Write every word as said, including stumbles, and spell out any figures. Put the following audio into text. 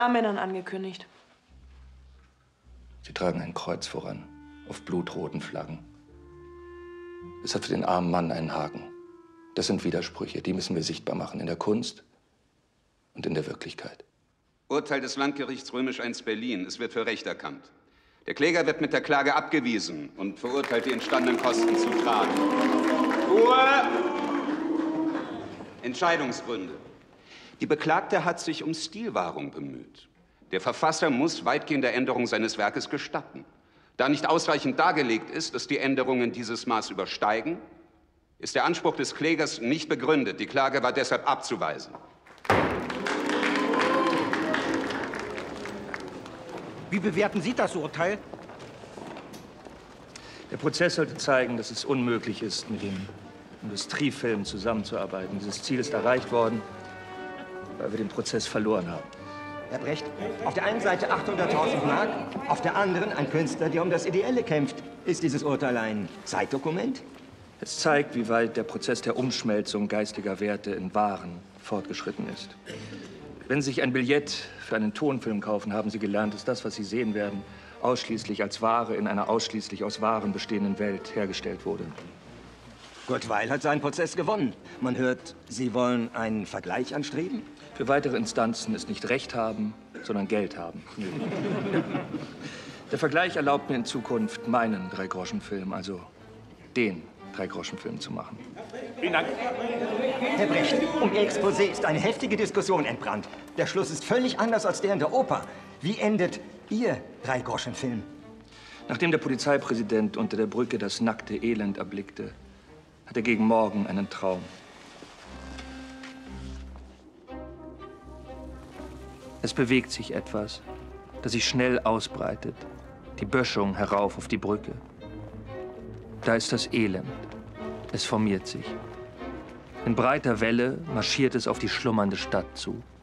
Männern angekündigt. Sie tragen ein Kreuz voran, auf blutroten Flaggen. Es hat für den armen Mann einen Haken. Das sind Widersprüche, die müssen wir sichtbar machen, in der Kunst und in der Wirklichkeit. Urteil des Landgerichts Römisch eins Berlin. Es wird für Recht erkannt. Der Kläger wird mit der Klage abgewiesen und verurteilt, die entstandenen Kosten zu tragen. Ruhe! Entscheidungsgründe. Die Beklagte hat sich um Stilwahrung bemüht. Der Verfasser muss weitgehende Änderungen seines Werkes gestatten. Da nicht ausreichend dargelegt ist, dass die Änderungen dieses Maß übersteigen, ist der Anspruch des Klägers nicht begründet. Die Klage war deshalb abzuweisen. Wie bewerten Sie das Urteil? Der Prozess sollte zeigen, dass es unmöglich ist, mit dem Industriefilm zusammenzuarbeiten. Dieses Ziel ist erreicht worden, weil wir den Prozess verloren haben. Herr Brecht, auf der einen Seite achthunderttausend Mark, auf der anderen ein Künstler, der um das Ideelle kämpft. Ist dieses Urteil ein Zeitdokument? Es zeigt, wie weit der Prozess der Umschmelzung geistiger Werte in Waren fortgeschritten ist. Wenn Sie sich ein Billett für einen Tonfilm kaufen, haben Sie gelernt, dass das, was Sie sehen werden, ausschließlich als Ware in einer ausschließlich aus Waren bestehenden Welt hergestellt wurde. Kurt Weill hat seinen Prozess gewonnen. Man hört, Sie wollen einen Vergleich anstreben? Für weitere Instanzen ist nicht Recht haben, sondern Geld haben. Der Vergleich erlaubt mir in Zukunft meinen Drei-Groschen-Film, also den Drei-Groschen-Film zu machen. Vielen Dank. Herr Brecht, um Ihr Exposé ist eine heftige Diskussion entbrannt. Der Schluss ist völlig anders als der in der Oper. Wie endet Ihr Drei-Groschen-Film? Nachdem der Polizeipräsident unter der Brücke das nackte Elend erblickte, hat er gegen Morgen einen Traum. Es bewegt sich etwas, das sich schnell ausbreitet, die Böschung herauf auf die Brücke. Da ist das Elend. Es formiert sich. In breiter Welle marschiert es auf die schlummernde Stadt zu.